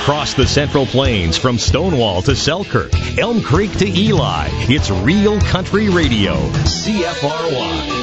Across the Central Plains, from Stonewall to Selkirk, Elm Creek to Eli, it's real country radio. CFRY.